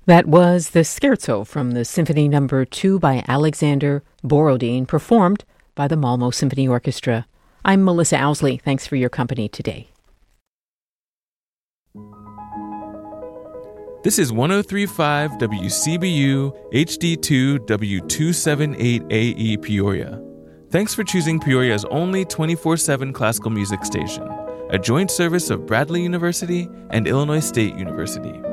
That was the Scherzo from the Symphony No. 2 by Alexander Borodin, performed by the Malmo Symphony Orchestra. I'm Melissa Owsley. Thanks for your company today. This is 103.5 WCBU HD2 W278AE Peoria. Thanks for choosing Peoria's only 24/7 classical music station, a joint service of Bradley University and Illinois State University.